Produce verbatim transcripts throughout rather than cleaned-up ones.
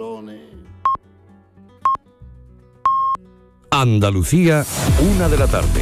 pantalones. Andalucía, una de la tarde.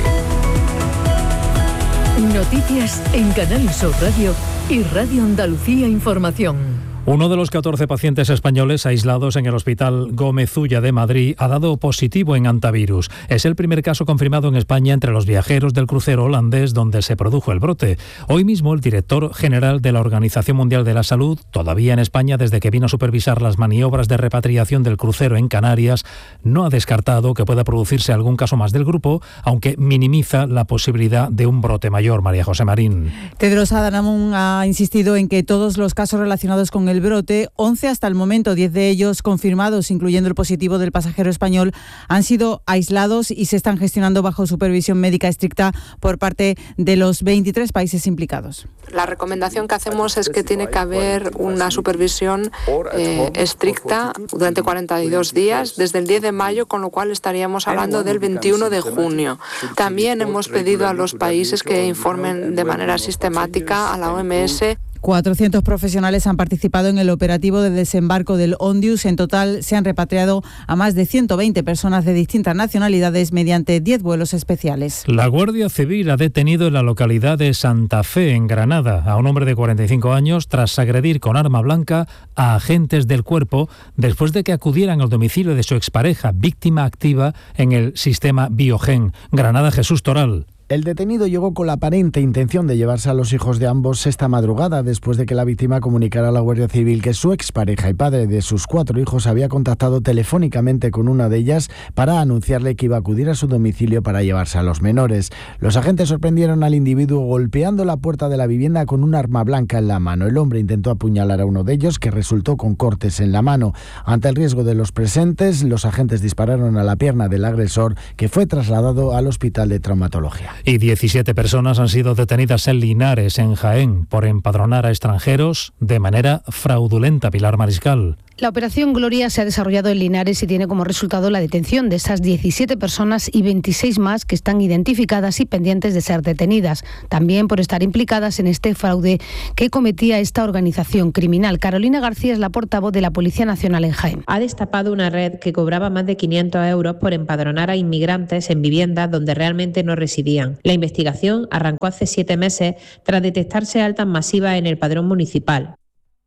Noticias en Canal Sur Radio y Radio Andalucía Información. Uno de los catorce pacientes españoles aislados en el Hospital Gómez Ulla de Madrid ha dado positivo en antivirus. Es el primer caso confirmado en España entre los viajeros del crucero holandés donde se produjo el brote. Hoy mismo el director general de la Organización Mundial de la Salud, todavía en España desde que vino a supervisar las maniobras de repatriación del crucero en Canarias, no ha descartado que pueda producirse algún caso más del grupo, aunque minimiza la posibilidad de un brote mayor. María José Marín. Tedros Adhanom ha insistido en que todos los casos relacionados con el el brote, once hasta el momento, diez de ellos confirmados, incluyendo el positivo del pasajero español, han sido aislados y se están gestionando bajo supervisión médica estricta por parte de los veintitrés países implicados. La recomendación que hacemos es que tiene que haber una supervisión eh, estricta durante cuarenta y dos días, desde el diez de mayo, con lo cual estaríamos hablando del veintiuno de junio. También hemos pedido a los países que informen de manera sistemática a la O M S. cuatrocientos profesionales han participado en el operativo de desembarco del Ondius. En total se han repatriado a más de ciento veinte personas de distintas nacionalidades mediante diez vuelos especiales. La Guardia Civil ha detenido en la localidad de Santa Fe, en Granada, a un hombre de cuarenta y cinco años tras agredir con arma blanca a agentes del cuerpo después de que acudieran al domicilio de su expareja, víctima activa en el sistema Biogen. Granada, Jesús Toral. El detenido llegó con la aparente intención de llevarse a los hijos de ambos esta madrugada, después de que la víctima comunicara a la Guardia Civil que su expareja y padre de sus cuatro hijos había contactado telefónicamente con una de ellas para anunciarle que iba a acudir a su domicilio para llevarse a los menores. Los agentes sorprendieron al individuo golpeando la puerta de la vivienda con un arma blanca en la mano. El hombre intentó apuñalar a uno de ellos, que resultó con cortes en la mano. Ante el riesgo de los presentes, los agentes dispararon a la pierna del agresor, que fue trasladado al hospital de traumatología. Y diecisiete personas han sido detenidas en Linares, en Jaén, por empadronar a extranjeros de manera fraudulenta. Pilar Mariscal. La operación Gloria se ha desarrollado en Linares y tiene como resultado la detención de esas diecisiete personas y veintiséis más que están identificadas y pendientes de ser detenidas, también por estar implicadas en este fraude que cometía esta organización criminal. Carolina García es la portavoz de la Policía Nacional en Jaén. Ha destapado una red que cobraba más de quinientos euros por empadronar a inmigrantes en viviendas donde realmente no residían. La investigación arrancó hace siete meses tras detectarse altas masivas en el padrón municipal.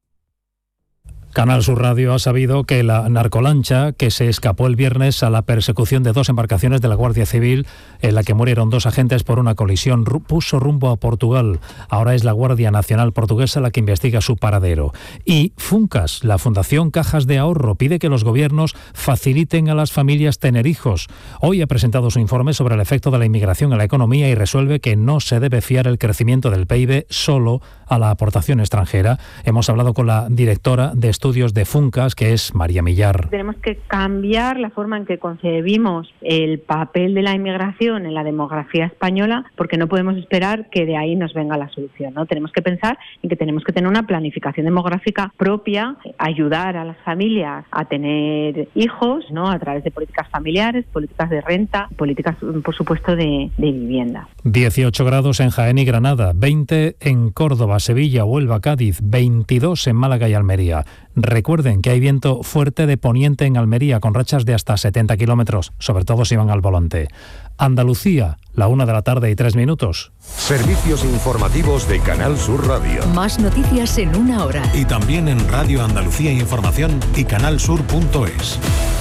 Canal Sur Radio ha sabido que la narcolancha que se escapó el viernes a la persecución de dos embarcaciones de la Guardia Civil, en la que murieron dos agentes por una colisión, puso rumbo a Portugal. Ahora es la Guardia Nacional Portuguesa la que investiga su paradero. Y Funcas, la Fundación Cajas de Ahorro, pide que los gobiernos faciliten a las familias tener hijos. Hoy ha presentado su informe sobre el efecto de la inmigración en la economía y resuelve que no se debe fiar el crecimiento del P I B solo a la aportación extranjera. Hemos hablado con la directora de estudios de Funcas, que es María Millar. Tenemos que cambiar la forma en que concebimos el papel de la inmigración en la demografía española, porque no podemos esperar que de ahí nos venga la solución, ¿no? Tenemos que pensar en que tenemos que tener una planificación demográfica propia, ayudar a las familias a tener hijos, ¿no? A través de políticas familiares, políticas de renta, políticas, por supuesto, de, de vivienda. dieciocho grados en Jaén y Granada, veinte en Córdoba, Sevilla, Huelva, Cádiz, veintidós en Málaga y Almería. Recuerden que hay viento fuerte de poniente en Almería con rachas de hasta setenta kilómetros, sobre todo si van al volante. Andalucía, la una de la tarde y tres minutos. Servicios informativos de Canal Sur Radio. Más noticias en una hora. Y también en Radio Andalucía Información y canalsur punto es.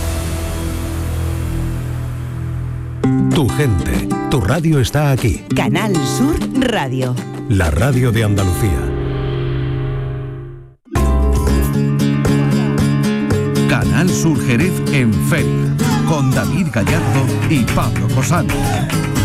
Tu gente, tu radio está aquí. Canal Sur Radio. La radio de Andalucía. Canal Sur Jerez en Feria, con David Gallardo y Pablo Cosano.